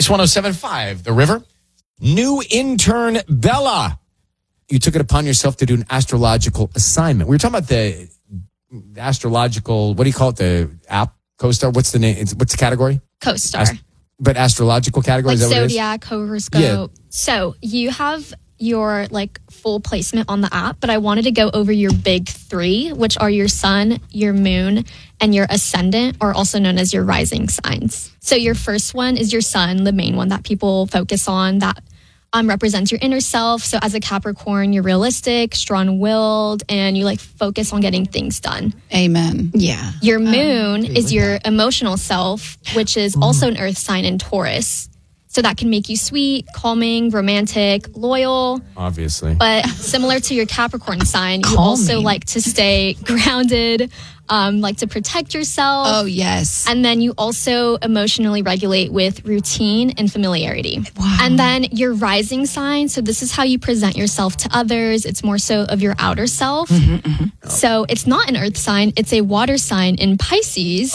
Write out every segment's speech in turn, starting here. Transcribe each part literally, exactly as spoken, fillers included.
It's one oh seven point five, The River. New intern Bella. You took it upon yourself to do an astrological assignment. We were talking about the astrological, what do you call it? The app, CoStar? What's the name? It's, what's the category? CoStar. Ast- but astrological category? Like is that zodiac, horoscope. Yeah. So you have your like full placement on the app, but I wanted to go over your big three, which are your sun, your moon, and your ascendant, or also known as your rising signs. So your first one is your sun, the main one that people focus on, that um, represents your inner self. So as a Capricorn, you're realistic, strong-willed, and you like focus on getting things done. Amen. Yeah. Your moon is your emotional self, which is also an earth sign in Taurus. So that can make you sweet, calming, romantic, loyal. Obviously. But similar to your Capricorn sign, you Calming. also like to stay grounded, um, like to protect yourself. Oh, yes. And then you also emotionally regulate with routine and familiarity. Wow. And then your rising sign, so this is how you present yourself to others. It's more so of your outer self. Mm-hmm, mm-hmm. So it's not an earth sign, it's a water sign in Pisces.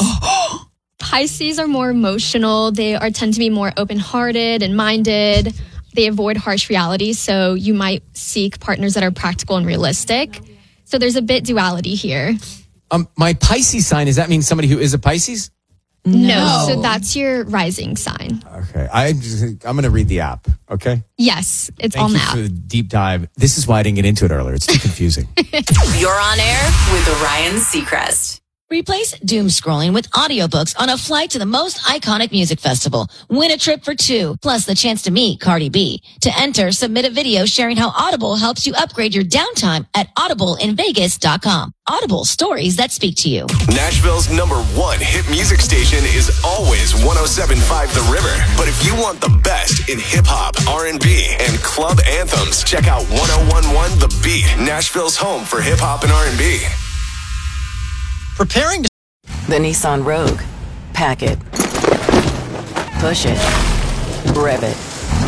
Pisces are more emotional. They are tend to be more open-hearted and minded. They avoid harsh realities, so you might seek partners that are practical and realistic. So there's a bit duality here. Um, my Pisces sign, does that mean somebody who is a Pisces? No, so that's your rising sign. Okay. I just, I'm going to read the app, okay? Yes, it's Thank on you the app. for the deep dive. This is why I didn't get into it earlier. It's too confusing. You're on air with Ryan Seacrest. Replace doom scrolling with audiobooks on a flight to the most iconic music festival. Win a trip for two, plus the chance to meet Cardi B. To enter, submit a video sharing how Audible helps you upgrade your downtime at audible in vegas dot com. Audible, stories that speak to you. Nashville's number one hit music station is always one oh seven point five The River. But if you want the best in hip-hop, R and B, and club anthems, check out one oh one point one The Beat, Nashville's home for hip-hop and R and B. Preparing to... The Nissan Rogue. Pack it. Push it. Rev it.